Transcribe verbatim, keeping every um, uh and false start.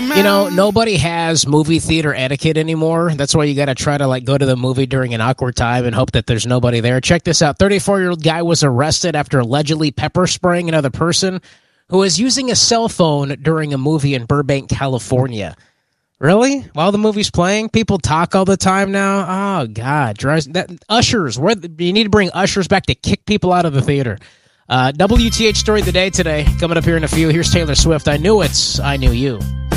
You know, nobody has movie theater etiquette anymore. That's why you got to try to like go to the movie during an awkward time and hope that there's nobody there. Check this out. thirty-four-year-old guy was arrested after allegedly pepper spraying another person who was using a cell phone during a movie in Burbank, California. Really? While the movie's playing? People talk all the time now? Oh, God. Drives, that, ushers. Where, you need to bring ushers back to kick people out of the theater. Uh, W T H story of the day today. Coming up here in a few. Here's Taylor Swift. I knew it's I Knew You.